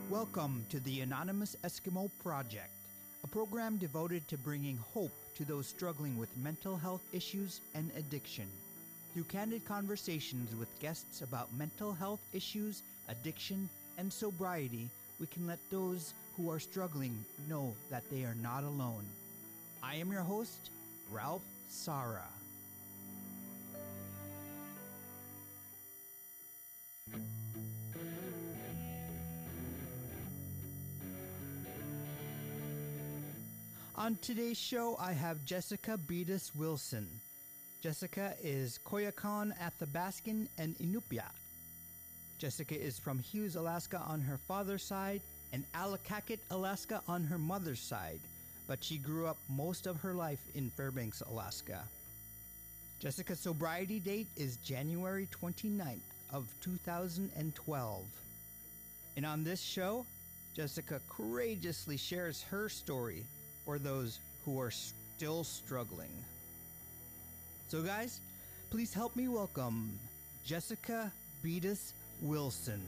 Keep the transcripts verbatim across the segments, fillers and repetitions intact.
Welcome to the Anonymous Eskimo Project, a program devoted to bringing hope to those struggling with mental health issues and addiction. Through candid conversations with guests about mental health issues, addiction, and sobriety, we can let those who are struggling know that they are not alone. I am your host, Ralph Sara. On today's show, I have Jessica Beatus Wilson. Jessica is Koyukon Athabascan and Inupiat. Jessica is from Hughes, Alaska on her father's side and Allakaket, Alaska on her mother's side, but she grew up most of her life in Fairbanks, Alaska. Jessica's sobriety date is January twenty-ninth of two thousand twelve. And on this show, Jessica courageously shares her story for those who are still struggling. So guys, please help me welcome Jessica Beatus Wilson.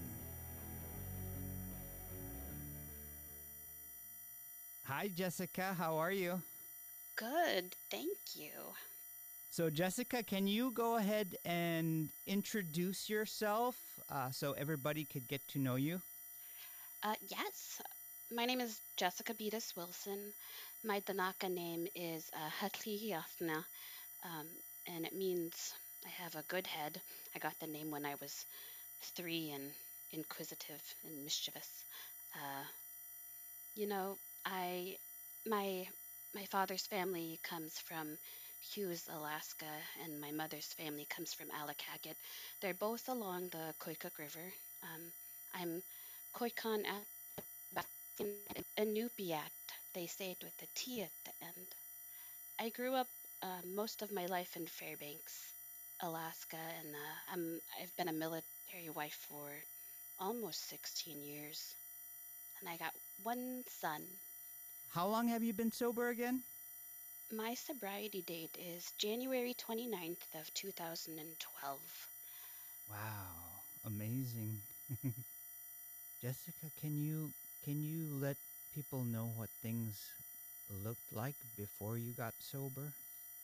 Hi Jessica, how are you? Good, thank you. So Jessica, can you go ahead and introduce yourself uh, so everybody could get to know you? Uh, yes, my name is Jessica Beatus Wilson. My Danaka name is uh, Hatli Yasna, um, and it means I have a good head. I got the name when I was three and inquisitive and mischievous. Uh, you know, I my my father's family comes from Hughes, Alaska, and my mother's family comes from Allakaket. They're both along the Koyukuk River. Um, I'm Koyukon at Inupiat. They say it with the T at the end. I grew up uh, most of my life in Fairbanks, Alaska, and uh, I'm, I've been a military wife for almost sixteen years. And I got one son. How long have you been sober again? My sobriety date is January twenty-ninth of two thousand twelve. Wow, amazing. Jessica, can you can you let people know what things looked like before you got sober?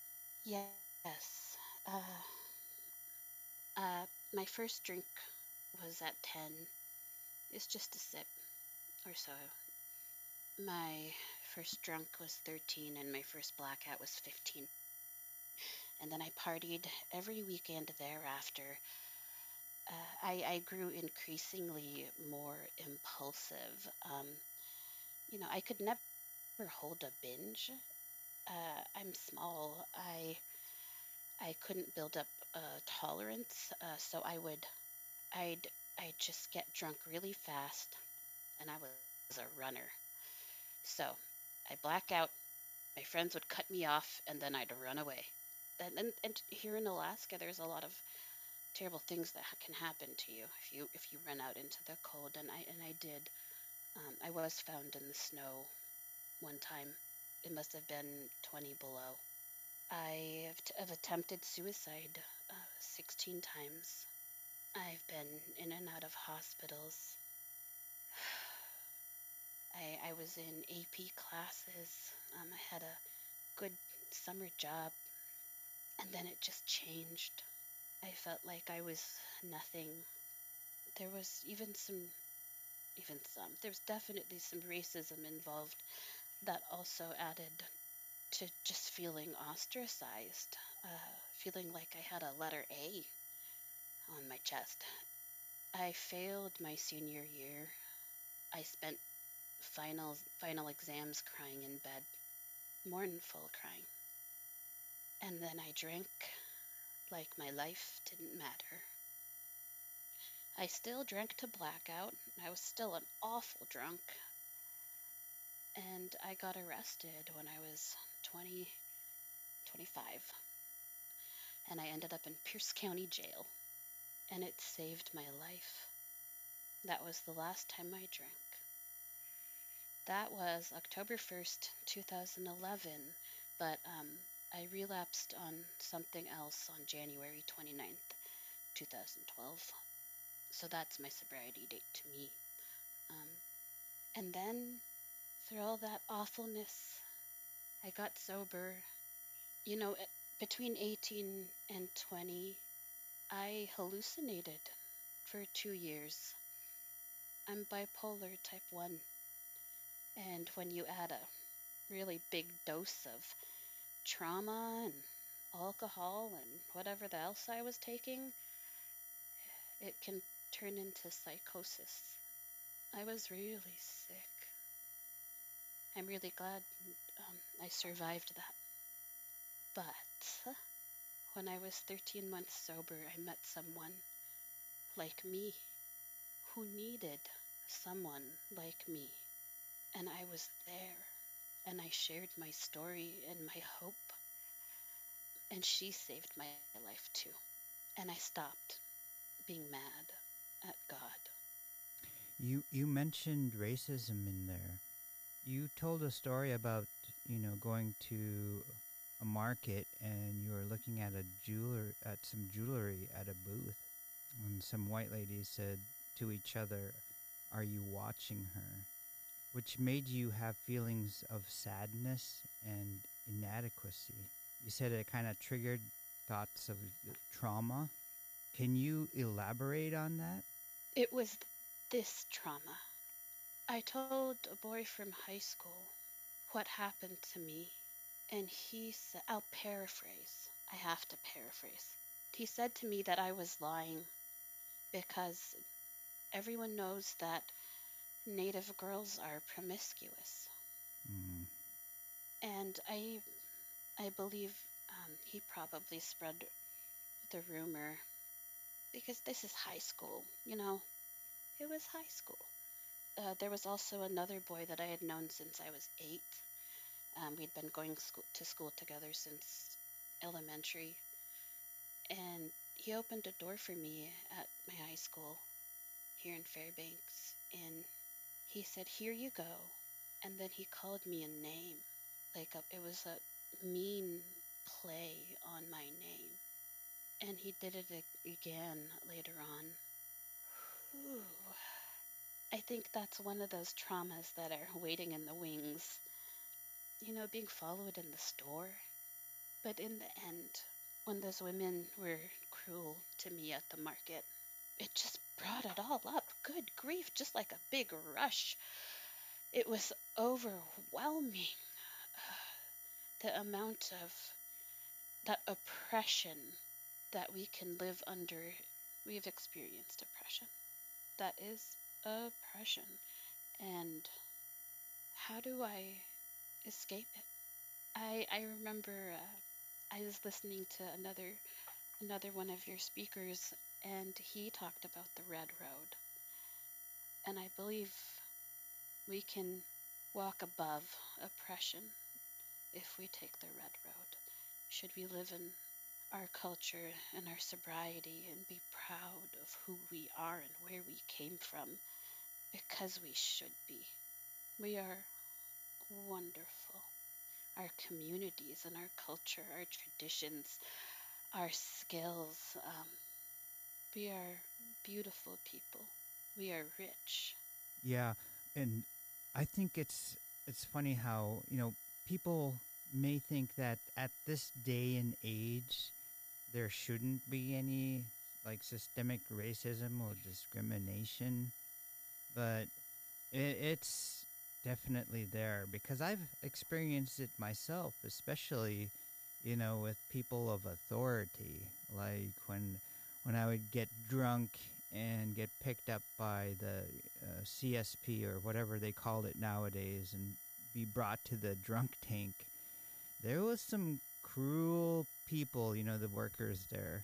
Yes. Uh, uh, my first drink was at ten. It's just a sip or so. My first drunk was thirteen and my first blackout was fifteen. And then I partied every weekend thereafter. Uh, I, I grew increasingly more impulsive. Um, you know, I could never hold a binge. Uh, I'm small. I I couldn't build up a tolerance, uh, so I would, I'd, I'd just get drunk really fast, and I was a runner. So I black out. My friends would cut me off, and then I'd run away. And, and and here in Alaska, there's a lot of terrible things that can happen to you if you if you run out into the cold. And I and I did. Um, I was found in the snow one time. It must have been twenty below. I have attempted suicide uh, sixteen times. I've been in and out of hospitals. I, I was in A P classes. Um, I had a good summer job, and then it just changed. I felt like I was nothing. There was even some, even some, there's definitely some racism involved that also added to just feeling ostracized, uh, feeling like I had a letter A on my chest. I failed my senior year. I spent final final exams crying in bed, mournful crying. And then I drank like my life didn't matter. I still drank to blackout. I was still an awful drunk. And I got arrested when I was twenty, twenty-five. And I ended up in Pierce County Jail. And it saved my life. That was the last time I drank. That was October first, two thousand eleven, but um, I relapsed on something else on January twenty-ninth, two thousand twelve. So that's my sobriety date to me. Um, And then, through all that awfulness, I got sober. You know, between eighteen and twenty, I hallucinated for two years. I'm bipolar type one. And when you add a really big dose of trauma and alcohol and whatever else I was taking, it can turn into psychosis. I was really sick. I'm really glad um, I survived that. But when I was thirteen months sober, I met someone like me who needed someone like me. And I was there. And I shared my story and my hope. And she saved my life too. And I stopped being mad at God. You you mentioned racism in there. You told a story about, you know, going to a market and you were looking at a jeweler at some jewelry at a booth, and some white ladies said to each other, "Are you watching her?" Which made you have feelings of sadness and inadequacy. You said it kind of triggered thoughts of trauma. Can you elaborate on that? It was this trauma. I told a boy from high school what happened to me, and he said, I'll paraphrase. I have to paraphrase. He said to me that I was lying because everyone knows that Native girls are promiscuous. Mm. And I I believe um, he probably spread the rumor because this is high school, you know. It was high school. Uh, there was also another boy that I had known since I was eight. Um, we'd been going school, to school together since elementary. And he opened a door for me at my high school here in Fairbanks. And he said, "Here you go." And then he called me a name. Like a, it was a mean play on my name. And he did it again later on. Whew. I think that's one of those traumas that are waiting in the wings. You know, being followed in the store. But in the end, when those women were cruel to me at the market, it just brought it all up. Good grief, just like a big rush. It was overwhelming. Uh, the amount of that oppression that we can live under. We've experienced oppression. That is oppression. And how do I escape it? I I remember uh, I was listening to another another one of your speakers, and he talked about the red road. And I believe we can walk above oppression if we take the red road. Should we live in our culture and our sobriety and be proud of who we are and where we came from, because we should be. We are wonderful. Our communities and our culture, our traditions, our skills. Um, we are beautiful people. We are rich. Yeah, and I think it's it's funny how, you know, people may think that at this day and age there shouldn't be any like systemic racism or discrimination, but it, it's definitely there because I've experienced it myself, especially, you know, with people of authority, like when when I would get drunk and get picked up by the uh, C S P or whatever they call it nowadays and be brought to the drunk tank. There was some cruel people, you know, the workers there,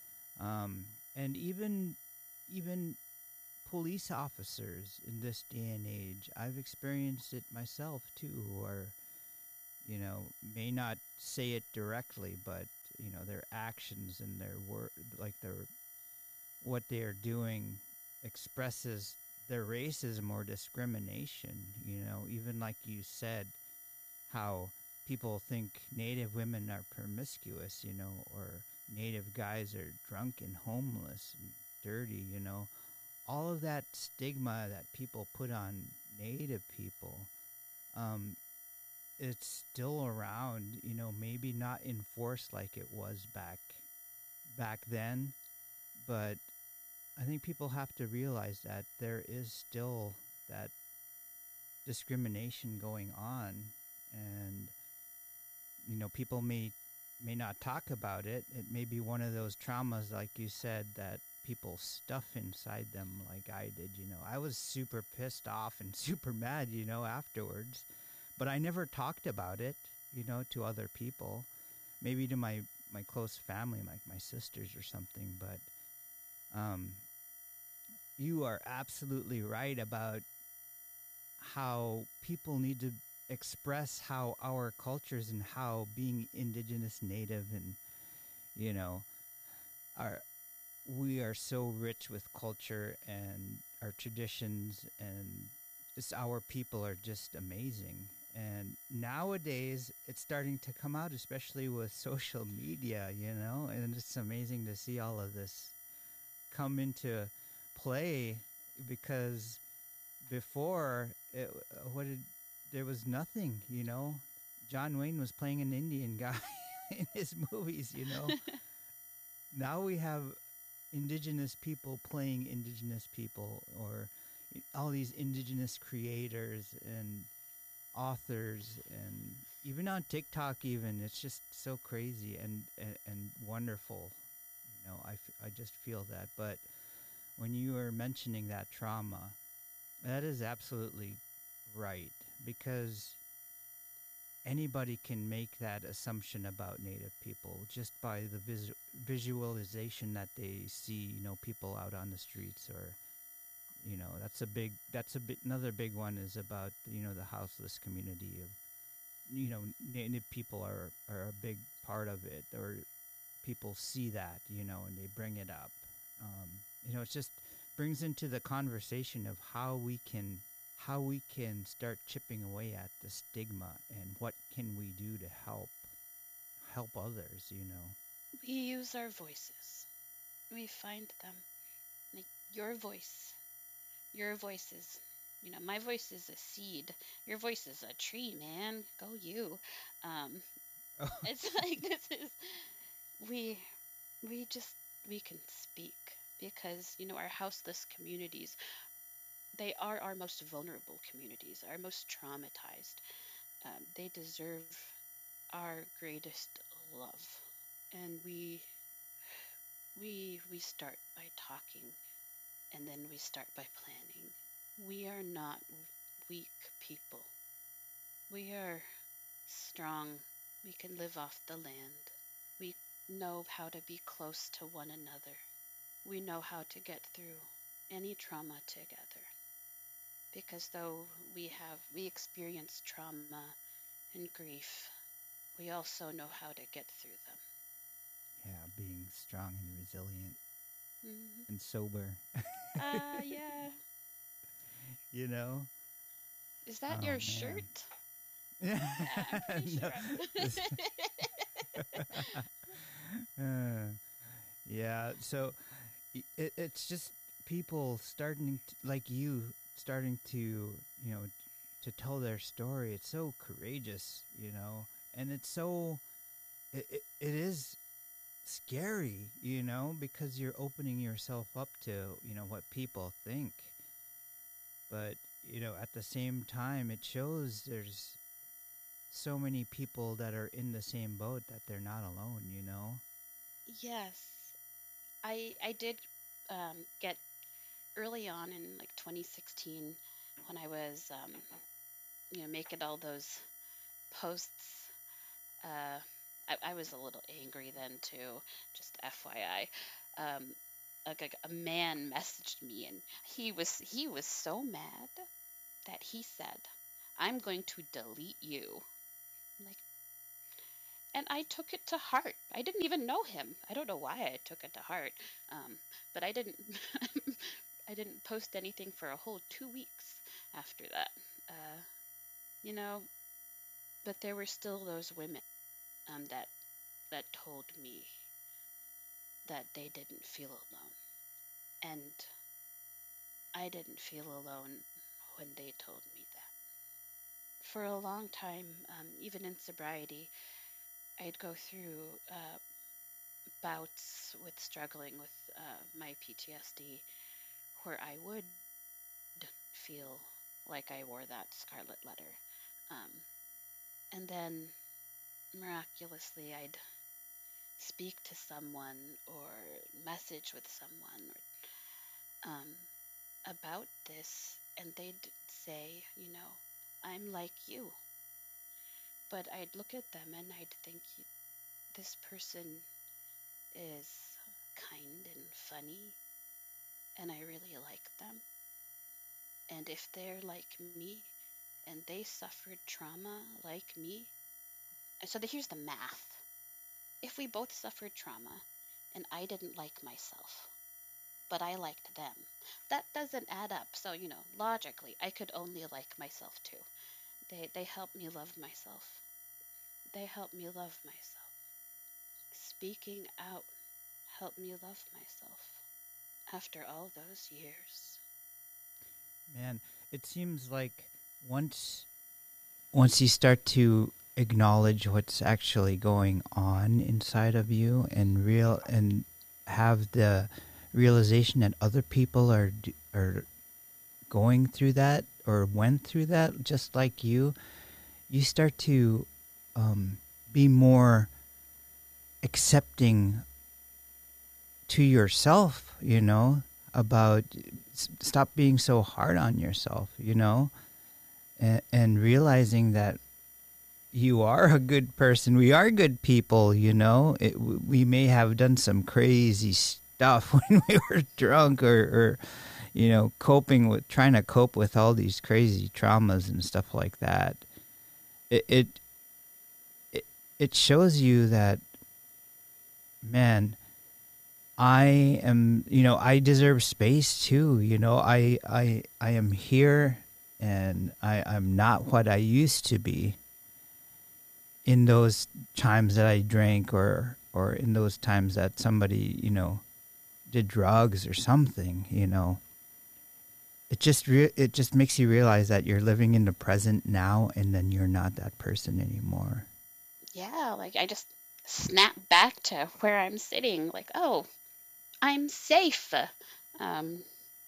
um, and even even police officers in this day and age. I've experienced it myself too, who are, you know, may not say it directly, but you know, their actions and their word, like their what they are doing, expresses their racism or discrimination. You know, even like you said, how people think Native women are promiscuous, you know, or Native guys are drunk and homeless and dirty, you know. All of that stigma that people put on Native people, um, it's still around. You know, maybe not in force like it was back back then, but I think people have to realize that there is still that discrimination going on, and you know, people may may not talk about it. It may be one of those traumas, like you said, that people stuff inside them, like I did. You know, I was super pissed off and super mad, you know, afterwards, but I never talked about it, you know, to other people, maybe to my my close family, like my sisters or something. But um, you are absolutely right about how people need to express how our cultures and how being indigenous, native, and you know, are we are so rich with culture and our traditions, and just our people are just amazing. And nowadays it's starting to come out, especially with social media, you know, and it's amazing to see all of this come into play, because before it, what did there was nothing, you know. John Wayne was playing an Indian guy in his movies, you know. Now we have indigenous people playing indigenous people, or all these indigenous creators and authors, and even on TikTok, even it's just so crazy and and, and wonderful. You know, I, f- I just feel that. But when you were mentioning that trauma, that is absolutely right, because anybody can make that assumption about Native people just by the vis- visualization that they see, you know, people out on the streets, or, you know, that's a big, that's a bit, another big one is about, you know, the houseless community of, you know, Native people are, are a big part of it, or people see that, you know, and they bring it up. Um, you know, it just brings into the conversation of how we can how we can start chipping away at the stigma, and what can we do to help help others, you know. We use our voices. We find them. Like your voice. Your voice is, you know, my voice is a seed. Your voice is a tree, man. Go you. Um, Oh, it's like this is we we just we can speak because you know our houseless communities, they are our most vulnerable communities, our most traumatized. Um, they deserve our greatest love, and we we we start by talking, and then we start by planning. We are not weak people. We are strong. We can live off the land. We know how to be close to one another. We know how to get through any trauma together. Because though we have we experience trauma and grief, we also know how to get through them. yeah, being strong and resilient Hmm. and sober. Uh, yeah. You know. Is that Oh your man. shirt? Yeah, I'm pretty No, sure. this- uh, yeah, so i- it, it's just people starting to, like you, starting to, you know, to tell their story. It's so courageous, you know, and it's so it, it, it is scary, you know, because you're opening yourself up to, you know, what people think. But, you know, at the same time, it shows there's so many people that are in the same boat, that they're not alone, you know? Yes, I I did um, get early on in like twenty sixteen when I was um, you know making all those posts. Uh, I, I was a little angry then too. Just F Y I. Um, like a, a man messaged me, and he was he was so mad that he said, "I'm going to delete you." Like, and I took it to heart. I didn't even know him. I don't know why I took it to heart, um, but I didn't. I didn't post anything for a whole two weeks after that. Uh, you know, but there were still those women um, that that told me that they didn't feel alone, and I didn't feel alone when they told me that. For a long time, um, even in sobriety, I'd go through uh, bouts with struggling with uh, my P T S D where I would feel like I wore that scarlet letter. Um, and then miraculously, I'd speak to someone or message with someone or, um, about this, and they'd say, you know, I'm like you. But I'd look at them and I'd think, this person is kind and funny, and I really like them. And if they're like me and they suffered trauma like me, so the, here's the math. If we both suffered trauma and I didn't like myself, but I liked them, that doesn't add up. So, you know, logically, I could only like myself too. They, they help me love myself. They help me love myself. Speaking out helped me love myself after all those years. Man, it seems like once once you start to acknowledge what's actually going on inside of you and real and have the realization that other people are are going through that or went through that just like you, you start to um, be more accepting to yourself, you know, about s- stop being so hard on yourself, you know, and, and realizing that you are a good person. We are good people, you know. It, w- we may have done some crazy stuff when we were drunk or, or, you know, coping with trying to cope with all these crazy traumas and stuff like that. It it it, it shows you that, man, I am, you know, I deserve space too. You know, I, I, I am here and I, I'm not what I used to be in those times that I drank or, or in those times that somebody, you know, did drugs or something, you know. It just, re- it just makes you realize that you're living in the present now and then you're not that person anymore. Yeah, like I just snap back to where I'm sitting, like, oh, I'm safe. Um,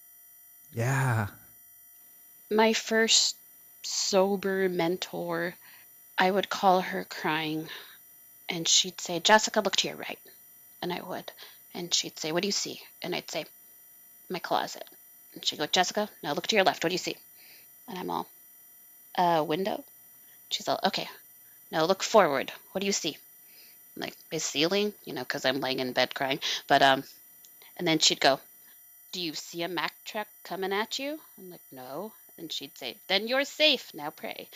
Yeah. my first sober mentor, I would call her crying, and she'd say, Jessica, look to your right. And I would. And she'd say, what do you see? And I'd say, my closet. And she'd go, Jessica, now look to your left. What do you see? And I'm all, a window? She's all, okay, now look forward. What do you see? I'm like, a ceiling, you know, because I'm laying in bed crying. But, um, and then she'd go, do you see a Mack truck coming at you? I'm like, no. And she'd say, then you're safe. Now pray.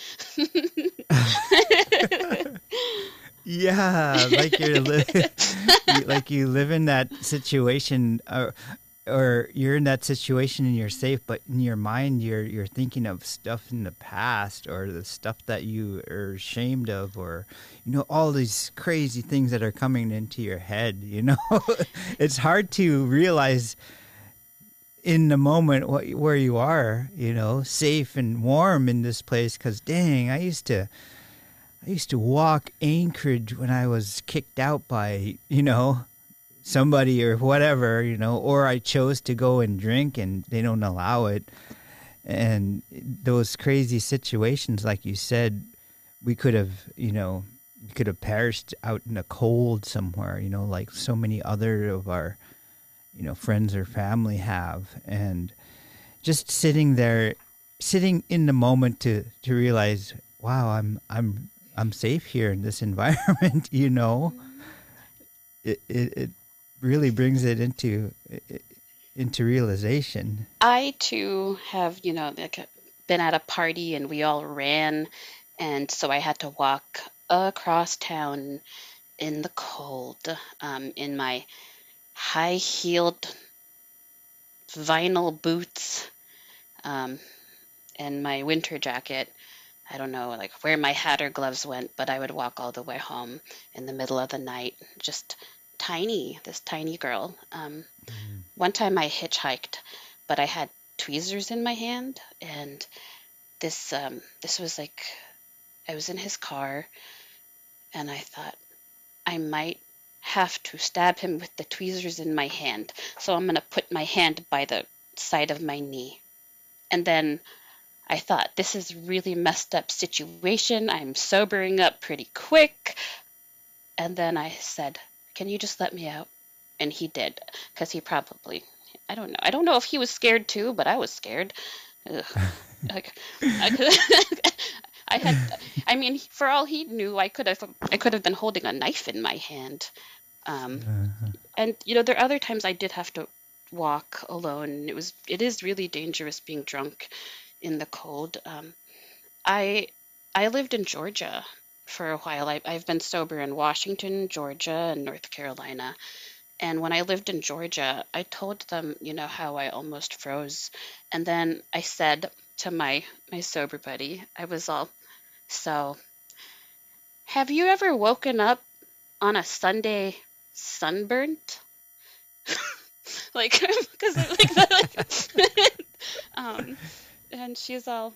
Yeah, like you're li- you, like you live in that situation, or, or you're in that situation and you're safe, but in your mind you're you're thinking of stuff in the past or the stuff that you are ashamed of, or you know all these crazy things that are coming into your head. You know, it's hard to realize in the moment what, where you are. You know, safe and warm in this place. Because dang, I used to. I used to walk Anchorage when I was kicked out by, you know, somebody or whatever, you know, or I chose to go and drink and they don't allow it. And those crazy situations, like you said, we could have, you know, we could have perished out in the cold somewhere, you know, like so many other of our, you know, friends or family have. And just sitting there, sitting in the moment to, to realize, wow, I'm, I'm, I'm safe here in this environment, you know, it, it, it really brings it into, into realization. I too have, you know, like been at a party and we all ran, and so I had to walk across town in the cold, um, in my high-heeled vinyl boots, um, and my winter jacket. I don't know, like where my hat or gloves went, but I would walk all the way home in the middle of the night, just tiny, this tiny girl. Um, one time I hitchhiked, but I had tweezers in my hand, and this um, this was like I was in his car, and I thought I might have to stab him with the tweezers in my hand. So I'm going to put my hand by the side of my knee. And then I thought, this is a really messed up situation. I'm sobering up pretty quick. And then I said, can you just let me out? And he did, because he probably, I don't know. I don't know if he was scared too, but I was scared. Ugh. Like, I could, I had, I mean, for all he knew, I could have, I could have been holding a knife in my hand. Um, Uh-huh. and you know, there are other times I did have to walk alone. It was, it is really dangerous being drunk in the cold. Um, I, I lived in Georgia for a while. I, I've been sober in Washington, Georgia, and North Carolina. And when I lived in Georgia, I told them, you know, how I almost froze. And then I said to my, my sober buddy, I was all, so, have you ever woken up on a Sunday sunburnt? Like, because like, like um, and she's all,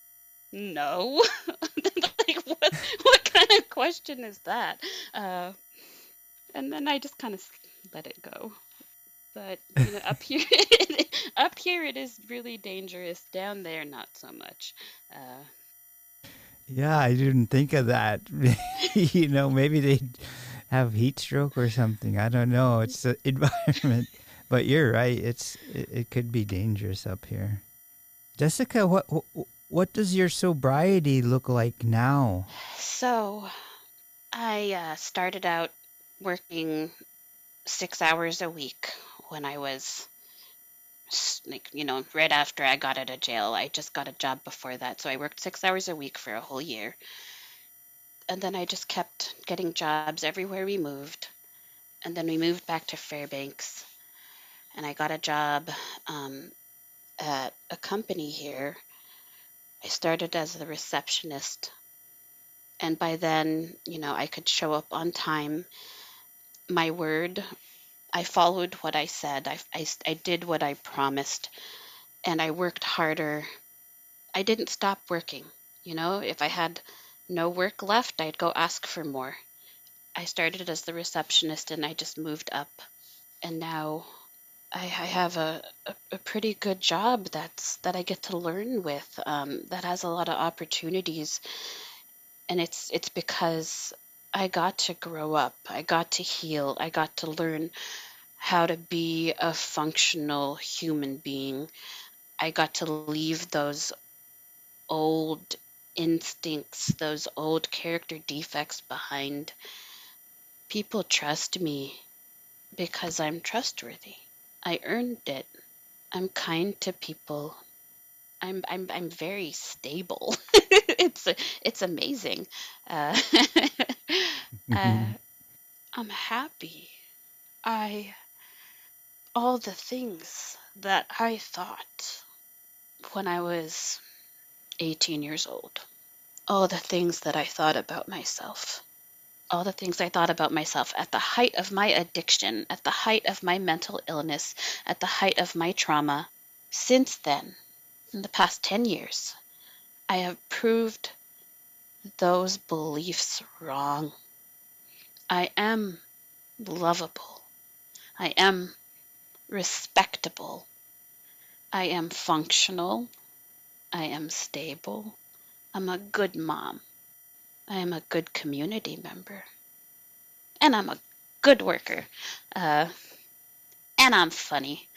no. Like, what, what kind of question is that? Uh, and then I just kind of let it go. But you know, up here, up here it is really dangerous. Down there, not so much. Uh, Yeah, I didn't think of that. You know, maybe they'd have heat stroke or something. I don't know. It's the environment. But you're right. It's it, it could be dangerous up here. Jessica, what what does your sobriety look like now? so I uh, started out working six hours a week when I was like, you know, right after I got out of jail. I just got a job before that. So I worked six hours a week for a whole year. And then I just kept getting jobs everywhere we moved. And then we moved back to Fairbanks. And I got a job um, at a company here. I started as the receptionist. And by then, you know, I could show up on time. My word, I followed what I said. I, I, I did what I promised. And I worked harder. I didn't stop working. You know, if I had no work left, I'd go ask for more. I started as the receptionist and I just moved up. And now I, I have a, a, a pretty good job that's that I get to learn with, um, that has a lot of opportunities. And it's it's because I got to grow up. I got to heal. I got to learn how to be a functional human being. I got to leave those old instincts, those old character defects behind. People trust me because I'm trustworthy. I earned it. I'm kind to people. I'm I'm I'm very stable. it's it's amazing. Uh, uh, I'm happy. I all the things that I thought when I was eighteen years old. All the things that I thought about myself. All the things I thought about myself at the height of my addiction, at the height of my mental illness, at the height of my trauma. Since then, in the past ten years, I have proved those beliefs wrong. I am lovable. I am respectable. I am functional. I am stable. I'm a good mom. I am a good community member. And I'm a good worker. Uh, and I'm funny.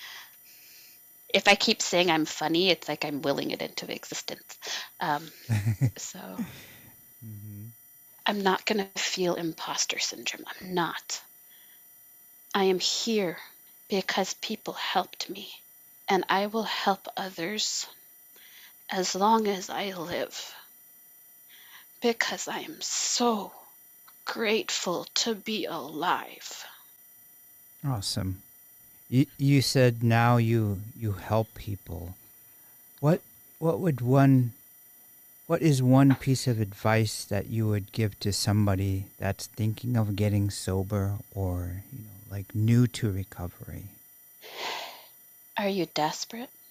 If I keep saying I'm funny, it's like I'm willing it into existence. Um, so Mm-hmm. I'm not going to feel imposter syndrome. I'm not. I am here because people helped me. And I will help others as long as I live. Because I am so grateful to be alive. Awesome. You you said now you you help people. What what would one what is one piece of advice that you would give to somebody that's thinking of getting sober or, you know, like new to recovery? Are you desperate?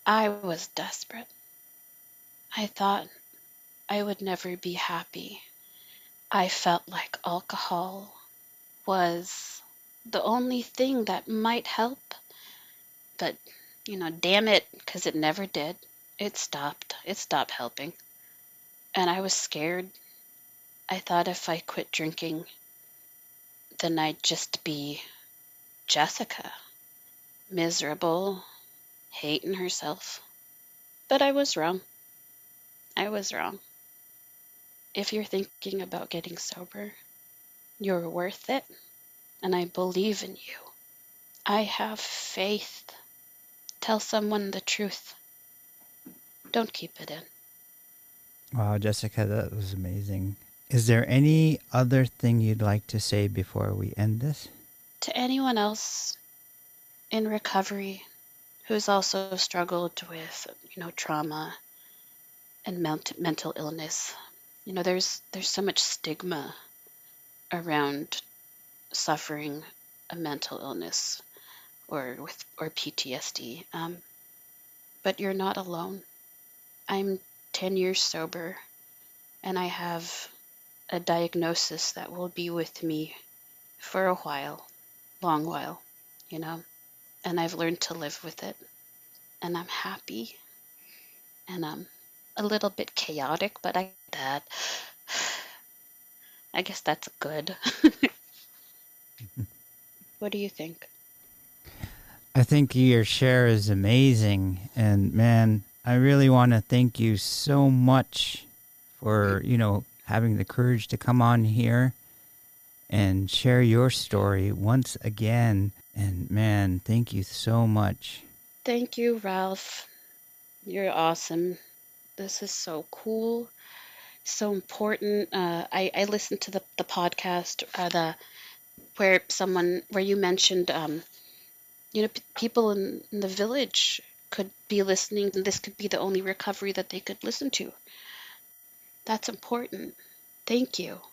I was desperate. I thought I would never be happy. I felt like alcohol was the only thing that might help. But, you know, damn it, because it never did. It stopped. It stopped helping. And I was scared. I thought if I quit drinking, then I'd just be Jessica, miserable, hating herself. But I was wrong. I was wrong. If you're thinking about getting sober, you're worth it, and I believe in you. I have faith. Tell someone the truth. Don't keep it in. Wow, Jessica, that was amazing. Is there any other thing you'd like to say before we end this? To anyone else in recovery who's also struggled with, you know, trauma and ment- mental illness, you know, there's there's so much stigma around suffering a mental illness or with or P T S D. Um, but you're not alone. I'm ten years sober, and I have a diagnosis that will be with me for a while, long while, you know, and I've learned to live with it, and I'm happy, and I'm a little bit chaotic, but I that I guess that's good. What do you think? I think your share is amazing. And man, I really want to thank you so much for, you know, having the courage to come on here and share your story once again. And man, thank you so much. Thank you, Ralph. You're awesome. This is so cool, so important. Uh, I I listened to the the podcast, uh, the where someone where you mentioned, um, you know, p- people in, in the village could be listening, and this could be the only recovery that they could listen to. That's important. Thank you.